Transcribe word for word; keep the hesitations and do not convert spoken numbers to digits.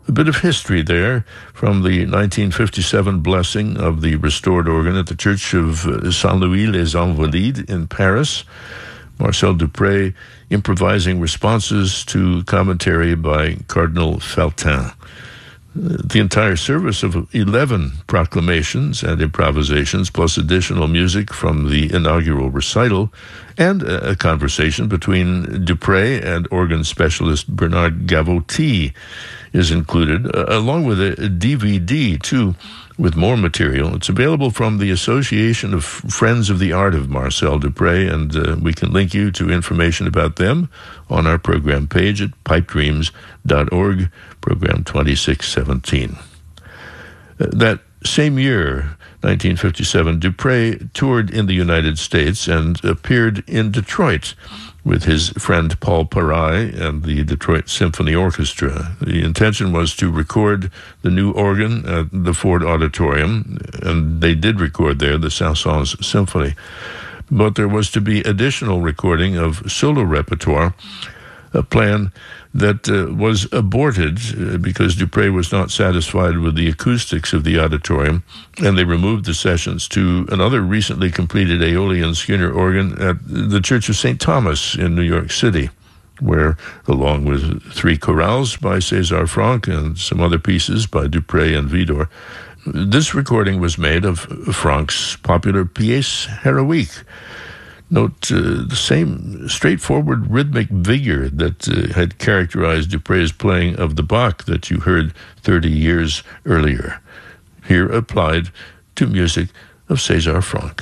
A bit of history there from the nineteen fifty-seven blessing of the restored organ at the Church of Saint-Louis-les-Invalides in Paris. Marcel Dupré improvising responses to commentary by Cardinal Feltin. The entire service of eleven proclamations and improvisations, plus additional music from the inaugural recital, and a conversation between Dupré and organ specialist Bernard Gavotti is included, uh, along with a, a D V D, too, with more material. It's available from the Association of Friends of the Art of Marcel Dupré, and uh, we can link you to information about them on our program page at pipe dreams dot org, program twenty-six seventeen. Uh, that same year, nineteen fifty-seven, Dupré toured in the United States and appeared in Detroit with his friend Paul Paray and the Detroit Symphony Orchestra. The intention was to record the new organ at the Ford Auditorium, and they did record there the Saint-Saëns Symphony. But there was to be additional recording of solo repertoire, a plan that uh, was aborted uh, because Dupré was not satisfied with the acoustics of the auditorium, and they removed the sessions to another recently completed Aeolian Skinner organ at the Church of Saint Thomas in New York City, where, along with three chorales by César Franck and some other pieces by Dupré and Widor, this recording was made of Franck's popular Pièce Héroïque. Note uh, the same straightforward rhythmic vigor that uh, had characterized Dupré's playing of the Bach that you heard thirty years earlier, here applied to music of César Franck.